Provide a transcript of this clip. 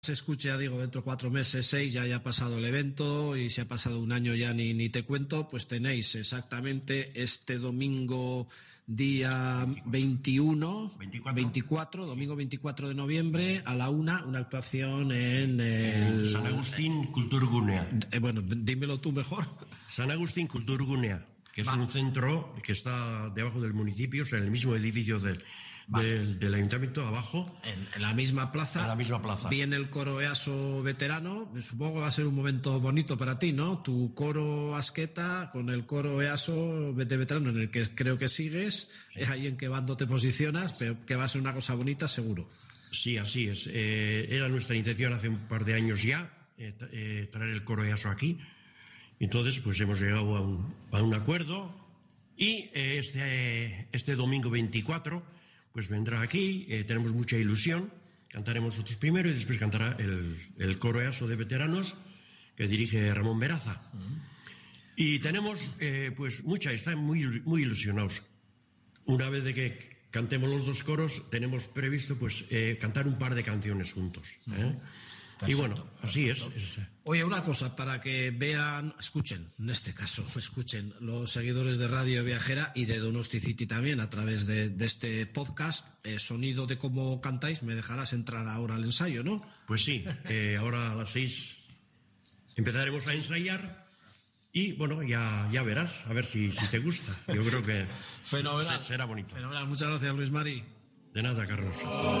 se escuche, ya digo, dentro de 4 meses, 6, ya haya pasado el evento, y si ha pasado un año ya ni te cuento, pues tenéis exactamente este domingo día 24, domingo 24 de noviembre a la 1, una actuación en el San Agustín Kulturgunea. Bueno, dímelo tú mejor. San Agustín Kulturgunea, que es un centro que está debajo del municipio, o sea, en el mismo edificio del ayuntamiento, abajo. En la misma plaza. En la misma plaza. Viene el coro EASO veterano. Supongo que va a ser un momento bonito para ti, ¿no? Tu coro Asqueta con el coro EASO de veterano, en el que creo que sigues. Es ahí en qué bando te posicionas, pero que va a ser una cosa bonita, seguro. Sí, así es. Era nuestra intención hace un par de años ya traer el coro EASO aquí. Entonces, pues hemos llegado a un acuerdo, y este domingo 24, pues vendrá aquí, tenemos mucha ilusión, cantaremos nosotros primero y después cantará el coro EASO de veteranos que dirige Ramón Veraza. Y tenemos, pues están muy ilusionados. Una vez de que cantemos los dos coros, tenemos previsto pues cantar un par de canciones juntos. Perfecto, y bueno, así es. Oye, una cosa, para que vean, escuchen los seguidores de Radio Viajera y de Donosti City también a través de este podcast, sonido de cómo cantáis. Me dejarás entrar ahora al ensayo, ¿no? Pues sí, ahora a las 6 empezaremos a ensayar y bueno, ya verás, a ver si te gusta. Yo creo que fenomenal. Será bonito. Fenomenal, muchas gracias, Luis Mari. De nada, Carlos. Hasta luego.